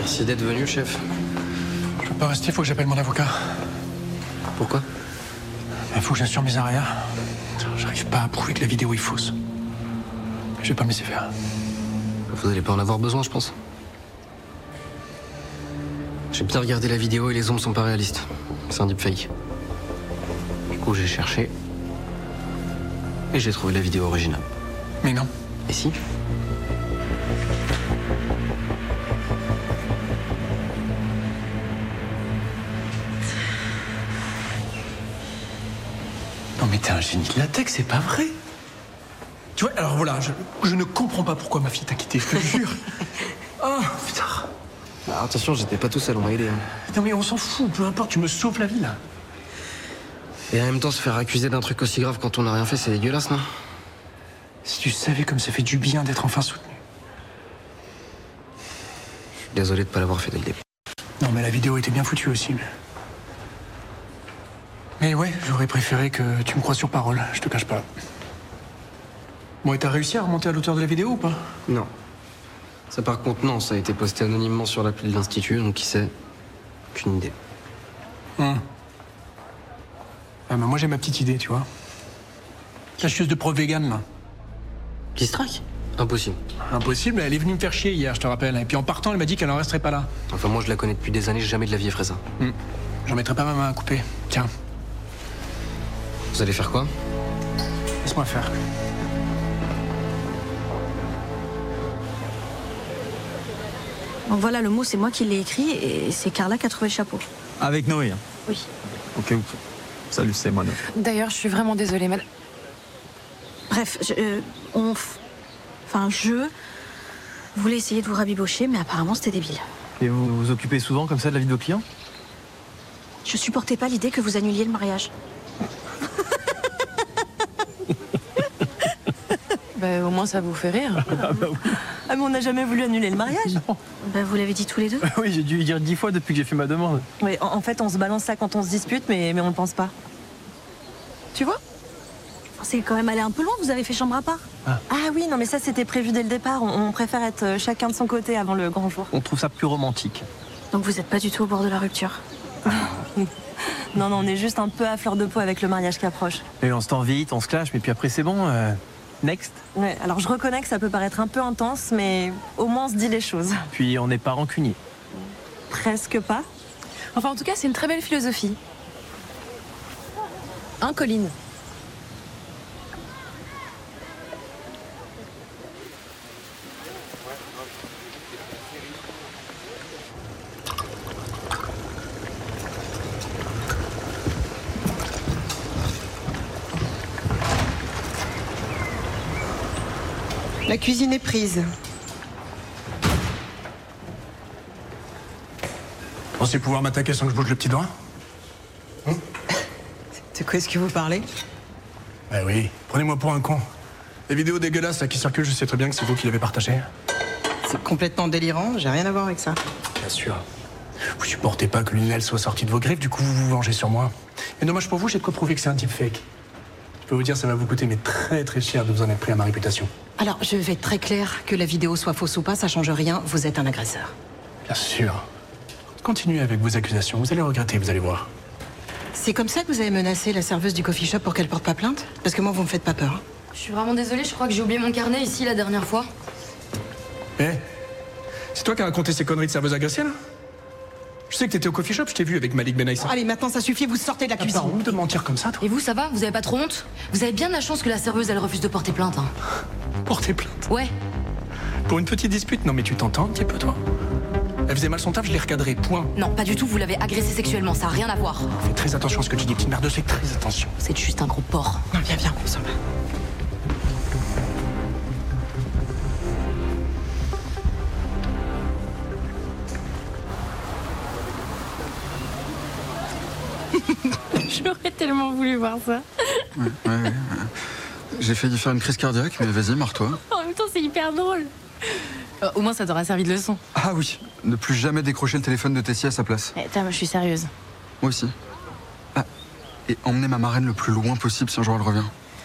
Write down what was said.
Merci d'être venu, chef. Je peux pas rester, faut que j'appelle mon avocat. Pourquoi? Il faut que j'assure mes arrières. J'arrive pas à prouver que la vidéo est fausse. Je vais pas me laisser faire. Vous allez pas en avoir besoin, je pense. J'ai bien regardé la vidéo et les ombres sont pas réalistes. C'est un deepfake. Du coup, j'ai cherché. Et j'ai trouvé la vidéo originale. Mais non. Et si? Non mais t'es un génie de latex, c'est pas vrai. Tu vois, alors voilà, je ne comprends pas pourquoi ma fille t'a quitté, je te jure. Oh, putain. Alors, attention, j'étais pas tout seul, on m'a aidé. Non mais on s'en fout, peu importe, tu me sauves la vie là. Et en même temps, se faire accuser d'un truc aussi grave quand on n'a rien fait, c'est dégueulasse, non? Si tu savais comme ça fait du bien d'être enfin soutenu. Je suis désolé de pas l'avoir fait dès le début. Non mais la vidéo était bien foutue aussi. Mais ouais, j'aurais préféré que tu me crois sur parole, je te cache pas. Bon, et t'as réussi à remonter à l'auteur de la vidéo ou pas? Non. Ça par contre, non, ça a été posté anonymement sur l'appli de l'Institut, donc qui sait? Aucune idée. Ah, mais moi j'ai ma petite idée, tu vois. La chieuse de prof vegan, là. Qui se traque? Impossible. Impossible, elle est venue me faire chier hier, je te rappelle. Et puis en partant, elle m'a dit qu'elle en resterait pas là. Enfin, moi, je la connais depuis des années, jamais de la vie elle ferait ça. J'en mettrai pas ma main à couper. Tiens, Vous allez faire quoi? laisse-moi faire. Bon, voilà, le mot, c'est moi qui l'ai écrit et c'est Carla qui a trouvé le chapeau. Avec Noé. Hein. Oui. Ok. Salut, c'est moi. D'ailleurs, je suis vraiment désolée, madame. Bref, je voulais essayer de vous rabibocher, mais apparemment, c'était débile. Et vous vous occupez souvent comme ça de la vie de vos clients? Je supportais pas l'idée que vous annuliez le mariage. Au moins, ça vous fait rire. Ah, mais on n'a jamais voulu annuler le mariage. Bah, vous l'avez dit tous les deux. Oui, j'ai dû lui dire 10 fois depuis que j'ai fait ma demande. Oui, en fait, on se balance ça quand on se dispute, mais on ne pense pas. Tu vois? C'est quand même allé un peu loin, vous avez fait chambre à part. Ah oui, non, mais ça, c'était prévu dès le départ. On préfère être chacun de son côté avant le grand jour. On trouve ça plus romantique. Donc vous êtes pas du tout au bord de la rupture. Non, on est juste un peu à fleur de peau avec le mariage qui approche. Et on se tend vite, on se clash, mais puis après c'est bon. Next. Ouais, alors je reconnais que ça peut paraître un peu intense, mais au moins on se dit les choses. Puis on n'est pas rancunier. Presque pas. Enfin, en tout cas, c'est une très belle philosophie. Hein, Colline? La cuisine est prise. Pensez pouvoir m'attaquer sans que je bouge le petit doigt? De quoi est-ce que vous parlez? Eh oui, prenez-moi pour un con. Les vidéos dégueulasses là, qui circulent, je sais très bien que c'est vous qui l'avez partagé. C'est complètement délirant, j'ai rien à voir avec ça. Bien sûr. Vous supportez pas que l'une d'elles soit sortie de vos griffes, du coup vous vous vengez sur moi. Mais dommage pour vous, j'ai de quoi prouver que c'est un deepfake. Je peux vous dire, ça va vous coûter mais très très cher de vous en être pris à ma réputation. Alors, je vais être très clair, que la vidéo soit fausse ou pas, ça change rien, vous êtes un agresseur. Bien sûr. Continuez avec vos accusations, vous allez regretter, vous allez voir. C'est comme ça que vous avez menacé la serveuse du coffee shop pour qu'elle porte pas plainte? Parce que moi, vous me faites pas peur. Je suis vraiment désolée, je crois que j'ai oublié mon carnet ici la dernière fois. Eh, c'est toi qui as raconté ces conneries de serveuse agressée, là? Je sais que t'étais au coffee shop, je t'ai vu avec Malik Benaïssa. Allez, maintenant ça suffit, vous sortez de la cuisine. T'as pas honte de mentir comme ça, toi? Et vous, ça va? Vous avez pas trop honte? Vous avez bien de la chance que la serveuse, elle refuse de porter plainte, hein. Porter plainte? Ouais. Pour une petite dispute? Non mais tu t'entends un petit peu, toi? Elle faisait mal son taf, je l'ai recadré, point. Non, pas du tout, vous l'avez agressée sexuellement, ça a rien à voir. Fais très attention à ce que tu dis, petite merdeuse, fais très attention. Vous êtes juste un gros porc. Non, viens, on s'en va. J'aurais tellement voulu voir ça. Ouais. J'ai failli faire une crise cardiaque, mais vas-y, marre-toi. En même temps, c'est hyper drôle. Au moins, ça t'aura servi de leçon. Ah oui, ne plus jamais décrocher le téléphone de Tessie à sa place. Moi, je suis sérieuse. Moi aussi. Ah, et emmener ma marraine le plus loin possible si un jour elle revient.